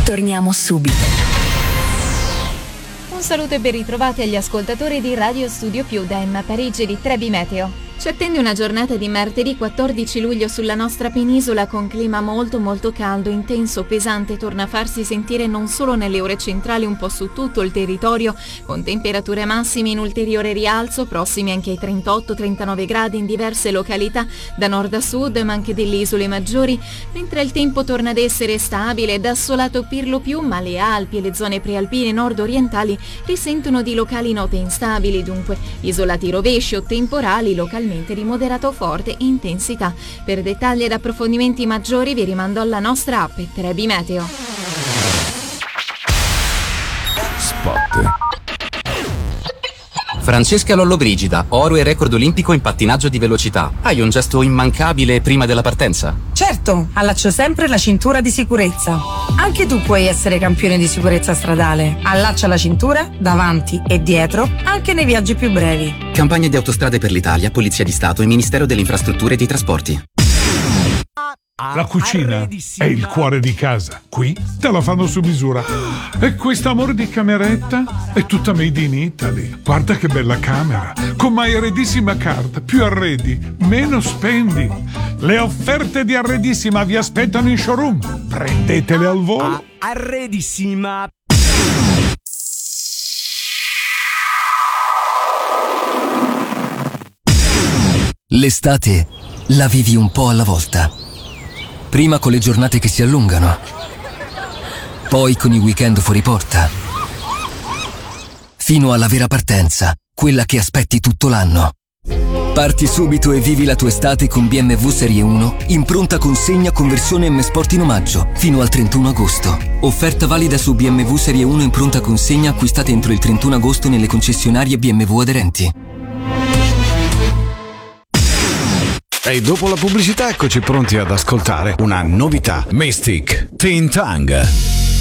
Torniamo subito. Un saluto e ben ritrovati agli ascoltatori di Radio Studio Più da Emma Parigi di Trebi Meteo. Ci attende una giornata di martedì 14 luglio sulla nostra penisola con clima molto caldo, intenso, pesante. Torna a farsi sentire non solo nelle ore centrali, un po' su tutto il territorio, con temperature massime in ulteriore rialzo, prossimi anche ai 38-39 gradi in diverse località, da nord a sud, ma anche delle isole maggiori, mentre il tempo torna ad essere stabile ed assolato per lo più, ma le Alpi e le zone prealpine nord-orientali risentono di locali note instabili, dunque isolati rovesci o temporali localmente di moderata o forte intensità. Per dettagli ed approfondimenti maggiori vi rimando alla nostra app Trebi Meteo. Spot. Francesca Lollobrigida, oro e record olimpico in pattinaggio di velocità. Hai un gesto immancabile prima della partenza? Certo, allaccio sempre la cintura di sicurezza. Anche tu puoi essere campione di sicurezza stradale. Allaccia la cintura davanti e dietro, anche nei viaggi più brevi. Campagna di Autostrade per l'Italia, Polizia di Stato e Ministero delle Infrastrutture e dei Trasporti. La cucina è il cuore di casa. Qui te la fanno su misura. E quest'amore di cameretta è tutta made in Italy. Guarda che bella camera. Con My Arredissima Card. Più arredi, meno spendi. Le offerte di Arredissima vi aspettano in showroom. Prendetele al volo. Arredissima. L'estate la vivi un po' alla volta. Prima con le giornate che si allungano, poi con i weekend fuori porta, fino alla vera partenza, quella che aspetti tutto l'anno. Parti subito e vivi la tua estate con BMW Serie 1 in pronta consegna con versione M Sport in omaggio fino al 31 agosto. Offerta valida su BMW Serie 1 in pronta consegna acquistate entro il 31 agosto nelle concessionarie BMW aderenti. E dopo la pubblicità eccoci pronti ad ascoltare una novità. Mystic Teen Tang.